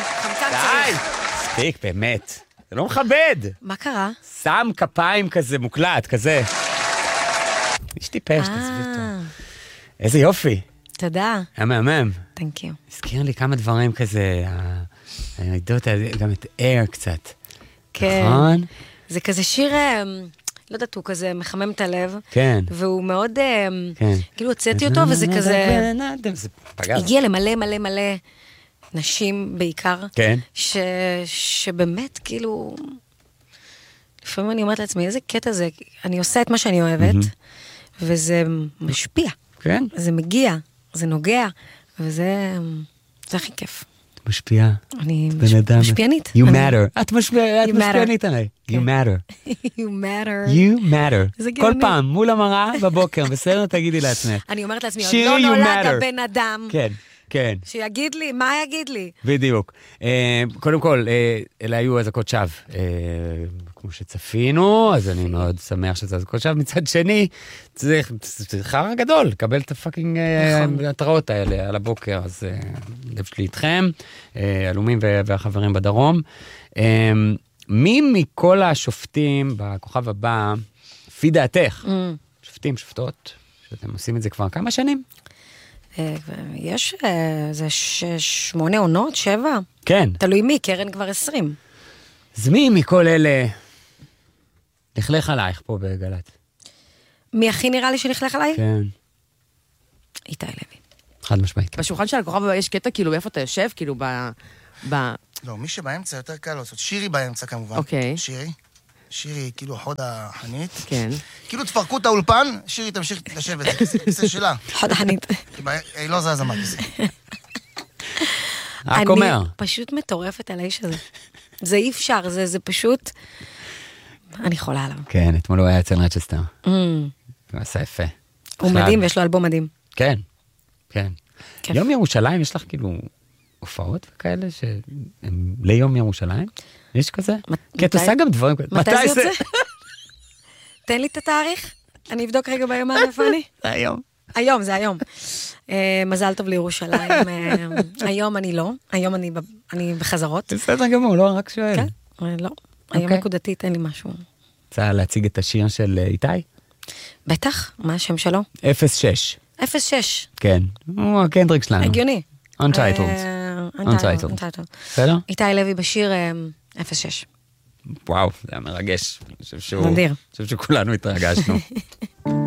חמצן די! צריך. ספיק, באמת. זה לא מכבד. מה קרה? שם כפיים כזה מוקלט, כזה. יש טיפש, תעזבי אותו. איזה יופי. תודה. היה מהמם. Thank you. הזכיר לי כמה דברים כזה, האנקדוטה, גם את אר קצת. כן. נכון? זה כזה שיר, לא יודעת, הוא כזה מחמם את הלב. כן. והוא מאוד, כן. כאילו הוצאתי אותו, וזה כזה, זה פגע. הגיע למלא מלא מלא נשים בעיקר. כן. שבאמת, כאילו, לפעמים אני אומרת לעצמי, איזה קטע זה, אני עושה את מה שאני אוהבת, וזה משפיע. כן. זה מגיע, זה נוגע, וזה הכי כיף. משפיעה. אני בן אדם. משפיענית. You matter. את You משפיענית עליי. You matter. You matter. You matter. זה כל גאוני. פעם, מול המראה, בבוקר, בסדר, תגידי לעצמך. אני אומרת לעצמי, עוד שירי, לא you נולד matter. הבן אדם, כן, כן. שיגיד לי, מה יגיד לי? בדיוק. קודם כל, אלה היו אזעקות שווא. כמו שצפינו, אז אני מאוד שמח שזה אזעקות שווא. מצד שני, זה חרא גדול, לקבל את הפאקינג התראות האלה על הבוקר, אז לב שלי איתכם, אלומים והחברים בדרום. מי מכל השופטים בכוכב הבא, לפי דעתך, שופטים, שופטות, שאתם עושים את זה כבר כמה שנים? יש, זה 8 עונות, 7? כן. תלוי מי, קרן כבר 20. אז מי מכל אלה לכלך עלייך פה בגלת? מי הכי נראה לי שלכלך עליי? כן, איתי לוי. חד משמעית. בשולחן של הכוכב יש קטע, כאילו, איפה אתה יושב? כאילו, לא, מי שבאמצע יותר קל לעשות. שירי באמצע כמובן. אוקיי. שירי, כאילו חוד החנית. כן. כאילו תפרקו את האולפן, שירי תמשיך לשבת, זה כיסא שלה. חוד החנית. היא לא זזה מהכיסא. רק אומר. אני פשוט מטורפת על האיש הזה. זה אי אפשר, זה פשוט... אני חולה עליו. כן, אתמול הוא היה אצל רצ'סטר. הוא עשה יפה. הוא מדהים ויש לו אלבום מדהים. כן, כן. כיף. יום ירושלים, יש לך כאילו הופעות וכאלה שהם ליום ירושלים? יש כזה? כי את עושה גם דברים כאלה. מתי זה יוצא? תן לי את התאריך, אני אבדוק רגע ביומן איפה אני. זה היום. היום, זה היום. מזל טוב לירושלים. היום אני לא, היום אני בחזרות. בסדר גמור, לא רק שואל. כן, לא. היום נקודתית אין לי משהו. רוצה להציג את השיר של איתי? בטח, מה השם שלו? 06. 06. כן, הוא הקנדריק שלנו. הגיוני. Untitled. Untitled. בסדר? איתי לוי בשיר 06. וואו, זה היה מרגש. נדיר. אני חושב שכולנו התרגשנו.